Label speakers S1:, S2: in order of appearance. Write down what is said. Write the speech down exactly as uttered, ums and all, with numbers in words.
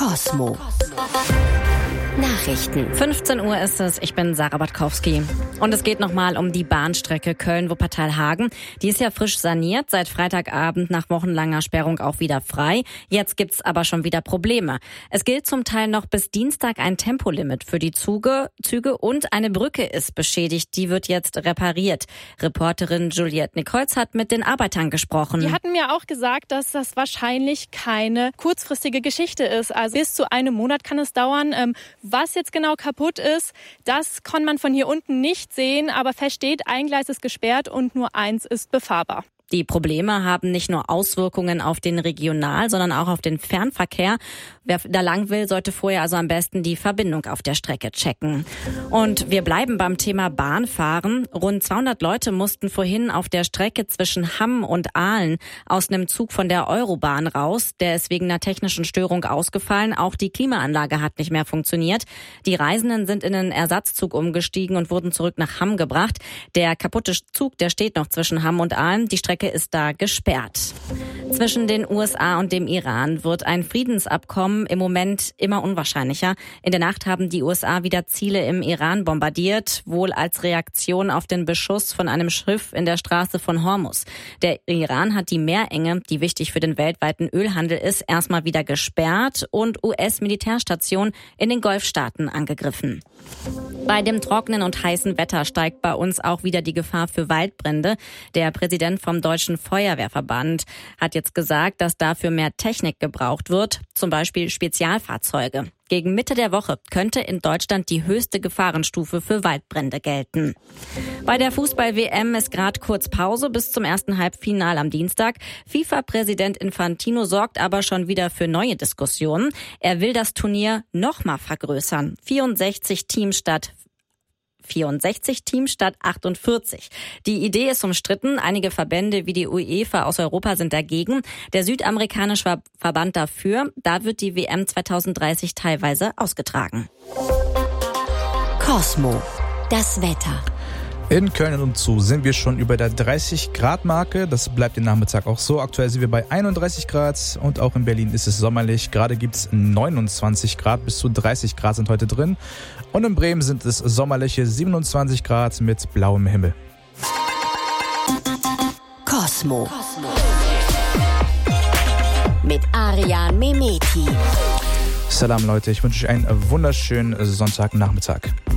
S1: Cosmo. Nachrichten.
S2: fünfzehn Uhr ist es, ich bin Sarah Batkowski. Und es geht nochmal um die Bahnstrecke Köln-Wuppertal-Hagen. Die ist ja frisch saniert, seit Freitagabend nach wochenlanger Sperrung auch wieder frei. Jetzt gibt's aber schon wieder Probleme. Es gilt zum Teil noch bis Dienstag ein Tempolimit für die Züge, Züge und eine Brücke ist beschädigt. Die wird jetzt repariert. Reporterin Juliette Nichols hat mit den Arbeitern gesprochen.
S3: Die hatten mir auch gesagt, dass das wahrscheinlich keine kurzfristige Geschichte ist. Also bis zu einem Monat kann es dauern. Was jetzt genau kaputt ist, das kann man von hier unten nicht sehen, aber fest steht, ein Gleis ist gesperrt und nur eins ist befahrbar.
S2: Die Probleme haben nicht nur Auswirkungen auf den Regional-, sondern auch auf den Fernverkehr. Wer da lang will, sollte vorher also am besten die Verbindung auf der Strecke checken. Und wir bleiben beim Thema Bahnfahren. Rund zweihundert Leute mussten vorhin auf der Strecke zwischen Hamm und Aalen aus einem Zug von der Eurobahn raus. Der ist wegen einer technischen Störung ausgefallen. Auch die Klimaanlage hat nicht mehr funktioniert. Die Reisenden sind in einen Ersatzzug umgestiegen und wurden zurück nach Hamm gebracht. Der kaputte Zug, der steht noch zwischen Hamm und Aalen. Die Strecke ist da gesperrt. Zwischen den U S A und dem Iran wird ein Friedensabkommen im Moment immer unwahrscheinlicher. In der Nacht haben die U S A wieder Ziele im Iran bombardiert, wohl als Reaktion auf den Beschuss von einem Schiff in der Straße von Hormuz. Der Iran hat die Meerenge, die wichtig für den weltweiten Ölhandel ist, erstmal wieder gesperrt und U S-Militärstationen in den Golfstaaten angegriffen. Bei dem trockenen und heißen Wetter steigt bei uns auch wieder die Gefahr für Waldbrände. Der Präsident vom Deutschen Feuerwehrverband hat jetzt gesagt, dass dafür mehr Technik gebraucht wird, zum Beispiel Spezialfahrzeuge. Gegen Mitte der Woche könnte in Deutschland die höchste Gefahrenstufe für Waldbrände gelten. Bei der Fußball-W M ist gerade kurz Pause bis zum ersten Halbfinale am Dienstag. FIFA-Präsident Infantino sorgt aber schon wieder für neue Diskussionen. Er will das Turnier nochmal vergrößern. vierundsechzig Teams statt vierundsechzig Teams statt achtundvierzig. Die Idee ist umstritten. Einige Verbände wie die UEFA aus Europa sind dagegen. Der südamerikanische Verband dafür. Da wird die W M zweitausenddreißig teilweise ausgetragen.
S1: Cosmo. Das Wetter.
S4: In Köln und umzu sind wir schon über der dreißig Grad Marke. Das bleibt den Nachmittag auch so. Aktuell sind wir bei einunddreißig Grad und auch in Berlin ist es sommerlich. Gerade gibt es neunundzwanzig Grad, bis zu dreißig Grad sind heute drin. Und in Bremen sind es sommerliche siebenundzwanzig Grad mit blauem Himmel.
S1: Cosmo. Mit Arian Mehmeti.
S4: Salam Leute, ich wünsche euch einen wunderschönen Sonntagnachmittag.